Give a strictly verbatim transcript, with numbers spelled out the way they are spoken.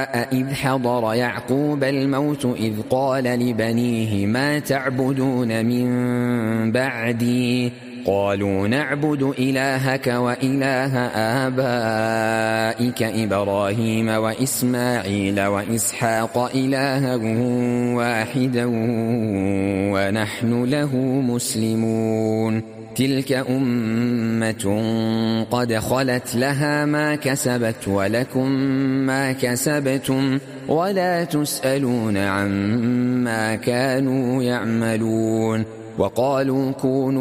إذ حضر يعقوب الموت إذ قال لبنيه ما تعبدون من بعدي قالوا نعبد إلهك وإله آبائك إبراهيم وإسماعيل وإسحاق إلها واحدا ونحن له مسلمون تلك أمة قد خلت لها ما كسبت ولكم ما كسبتم ولا تسألون عما كانوا يعملون وقالوا كونوا